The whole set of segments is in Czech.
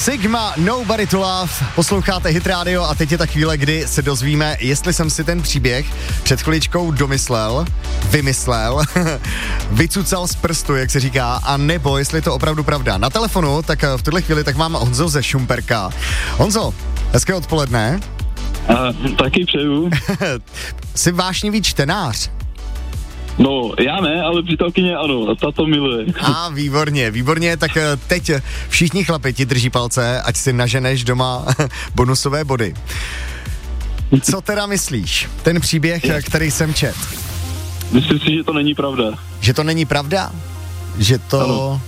Sigma, Nobody to Love, posloucháte Hit Radio a teď je ta chvíle, kdy se dozvíme, jestli jsem si ten příběh před chviličkou vymyslel, vycucal z prstu, jak se říká, a nebo jestli je to opravdu pravda. Na telefonu, tak v tuhle chvíli, tak mám Honzo ze Šumperka. Honzo, hezké odpoledne. Taky přeju. Jsi vášnivý čtenář? No, já ne, ale přítelkyně ano, ta to miluje. Výborně, tak teď všichni chlapi ti drží palce, ať si naženeš doma bonusové body. Co teda myslíš? Ten příběh, který jsem čet. Myslím si, že to není pravda. Že to není pravda? Že to ano.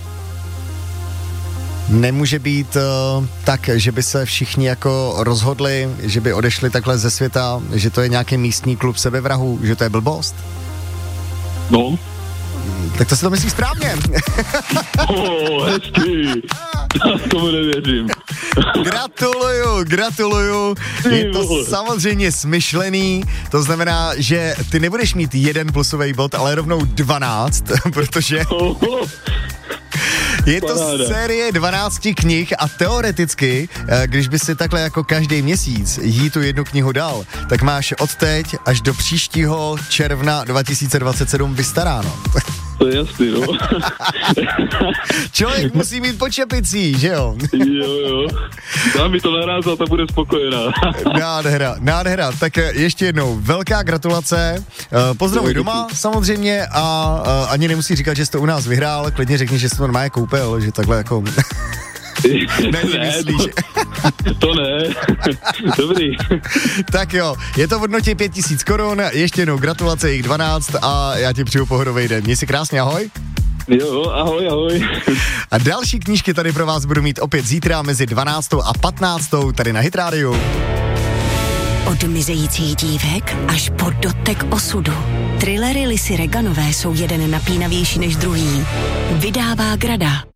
Nemůže být tak, že by se všichni jako rozhodli, že by odešli takhle ze světa, že to je nějaký místní klub sebevrahů, že to je blbost? No. Tak to si to myslíš správně. Hezký. Tomu nevěřím. Gratuluju. Je to samozřejmě smyšlený, to znamená, že ty nebudeš mít jeden plusový bod, ale rovnou 12, protože je to série 12 knih a teoreticky, když by si takhle jako každý měsíc jí tu jednu knihu dal, tak máš od teď až do příštího června 2027 vystaráno. To je jasný, no. Člověk musí mít pod čepicí, že jo? Jo. Dá mi to naraz a ta bude spokojená. Nádhera. Tak ještě jednou, velká gratulace. Pozdravuj doma samozřejmě a ani nemusí říkat, že jsi to u nás vyhrál, klidně řekni, že jsi to normálně koupil, že takhle jako... To ne. Dobrý. Tak jo, je to v hodnotě 5000 korun, ještě jednou gratulace, jich 12 a já ti přeju pohodový den. Měj si krásně, ahoj. Jo, ahoj. A další knížky tady pro vás budu mít opět zítra mezi 12. a 15. tady na Hit Radio. Od mizejících dívek až po dotek osudu. Thrillery Lisy Reganové jsou jeden napínavější než druhý. Vydává Grada.